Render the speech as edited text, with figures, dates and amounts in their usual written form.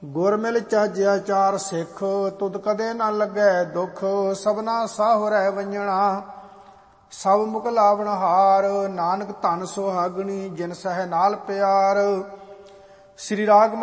ਗੁਰ ਮਿਲ ਚਾਜਿਆ ਚਾਰ ਸਿੱਖ, ਤੁਧ ਕਦੇ ਨਾ ਲੱਗੈ ਦੁੱਖ। ਸਭਨਾ ਸਾਹੁ ਰਹਿ ਵੰਜਣਾ, ਸਭ ਮੁਖ ਲਾਵਣ ਹਾਰ। ਨਾਨਕ ਧਨ ਸੁਹਾਗਣੀ, ਜਿਨ ਸਹਿ ਨਾਲ ਪਿਆਰ। ਸ੍ਰੀ ਰਾਗ